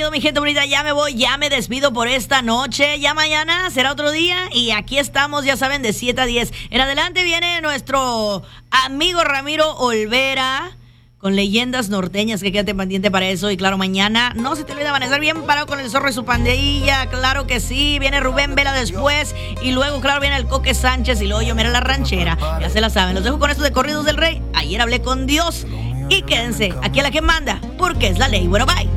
quedó mi gente bonita, ya me voy, ya me despido por esta noche. Ya mañana será otro día y aquí estamos, ya saben, de 7 a 10. En adelante viene nuestro amigo Ramiro Olvera con leyendas norteñas, que quédate pendiente para eso. Y claro, mañana no se te olvida amanecer bien parado con el zorro y su pandilla. Claro que sí, viene Rubén Vela después. Y luego, claro, viene el Coque Sánchez. Y luego yo, mira la ranchera. Ya se la saben, los dejo con esto de Corridos del Rey. Ayer hablé con Dios. Y quédense aquí a la que manda, porque es la ley. Bueno, bye.